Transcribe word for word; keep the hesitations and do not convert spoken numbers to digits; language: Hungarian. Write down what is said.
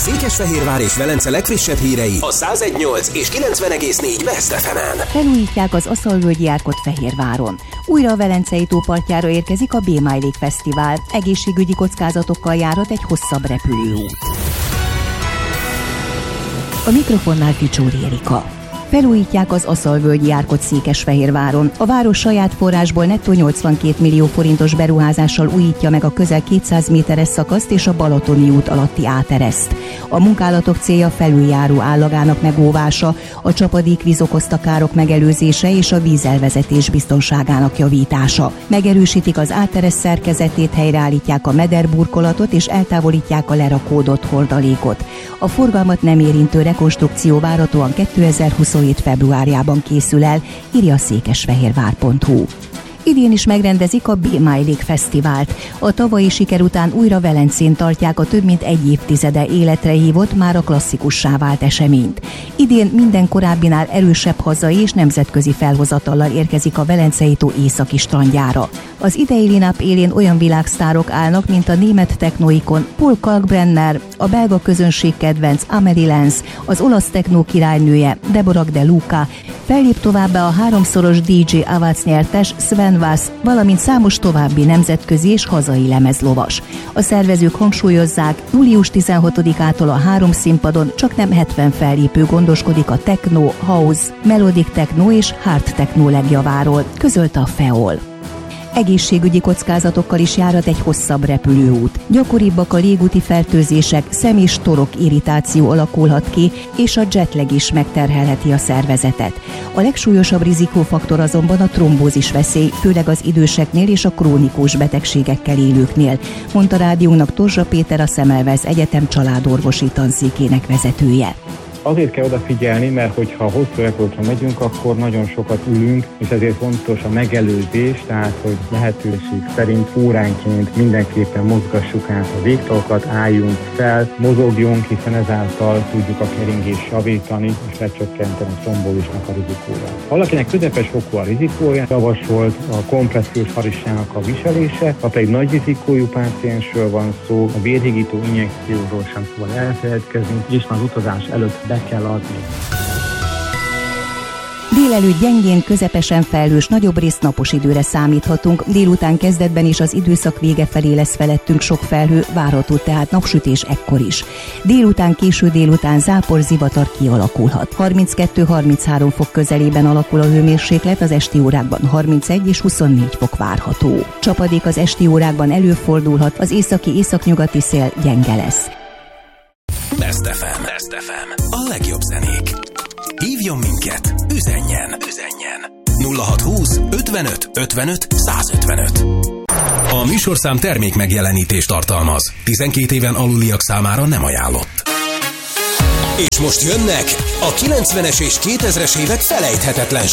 Székesfehérvár és Velence legfrissebb hírei a száz egy nyolc és kilencven egész négy Best ef emen. Felújítják az Aszalvölgyi Árkot Fehérváron. Újra a Velencei tó partjára érkezik a Be My Lake Fesztivál. Egészségügyi kockázatokkal járat egy hosszabb repülőút. A mikrofonnál Ficsóri Erika. Felújítják az Aszalvölgyi Árkot Székesfehérváron. A város saját forrásból nettó nyolcvankét millió forintos beruházással újítja meg a közel kétszáz méteres szakaszt és a Balatoni út alatti átereszt. A munkálatok célja felüljáró állagának megóvása, a csapadékvíz okozta károk megelőzése és a vízelvezetés biztonságának javítása. Megerősítik az áteresz szerkezetét, helyreállítják a mederburkolatot és eltávolítják a lerakódott hordalékot. A forgalmat nem érintő rekonstrukció várhatóan kétezer-huszonhét februárjában készül el, írja a székesfehérvár pont hu. Idén is megrendezik a Be My Lake Fesztivált. A tavalyi siker után újra Velencén tartják a több mint egy évtizede életre hívott, már a klasszikussá vált eseményt. Idén minden korábbinál erősebb hazai és nemzetközi felhozatallal érkezik a Velencei tó északi strandjára. Az idei line-up élén olyan világsztárok állnak, mint a német technoikon Paul Kalkbrenner, a belga közönség kedvenc Amelie Lenz, az olasz technó királynője Deborah De Luca, fellép továbbá a háromszoros dé dzsé Awards nyertes Sven Vass, valamint számos további nemzetközi és hazai lemezlovas. A szervezők hangsúlyozzák, július tizenhatodikától a három színpadon csaknem hetven fellépő gondoskodik a techno, house, melodic techno és hard techno legjaváról, közölte a Feol. Egészségügyi kockázatokkal is járat egy hosszabb repülőút. Gyakoribbak a légúti fertőzések, szem- és torok irritáció alakulhat ki, és a jetlag is megterhelheti a szervezetet. A legsúlyosabb rizikófaktor azonban a trombózis veszély, főleg az időseknél és a krónikus betegségekkel élőknél, mondta rádiónak Torzsa Péter, a Semmelweis Egyetem családorvosi tanszékének vezetője. Azért kell odafigyelni, mert hogyha hosszú repülőtre megyünk, akkor nagyon sokat ülünk, és ezért fontos a megelőzés, tehát hogy lehetőség szerint óránként mindenképpen mozgassuk át a végtalakat, álljunk fel, mozogjunk, hiszen ezáltal tudjuk a keringést javítani és lecsökkenteni a trombózisnak a rizikóját. Ha valakinek közepes fokú a rizikója, javasolt a kompressziós harisnyának a viselése, ha pedig nagy rizikójú páciensről van szó, a vérhigító injekcióról sem szabad elfeledkezni, és már az utazás előtt be kell adni. Délelőtt gyengén, közepesen felhős, nagyobb részt napos időre számíthatunk. Délután kezdetben is az időszak vége felé lesz felettünk sok felhő, várható tehát napsütés ekkor is. Délután, késő délután zápor, zivatar kialakulhat. harminckettő-harminchárom fok közelében alakul a hőmérséklet, az esti órákban harmincegy és huszonnégy fok várható. Csapadék az esti órákban előfordulhat, az északi északnyugati szél gyenge lesz. Best ef em. Best ef em. A legjobb zenék. Hívjon minket, üzenjen, üzenjen. nulla hat húsz ötvenöt ötvenöt százötvenöt. A műsorszám termék megjelenítést tartalmaz. tizenkét éven aluliak számára nem ajánlott. És most jönnek a kilencvenes és kétezres évek felejthetetlen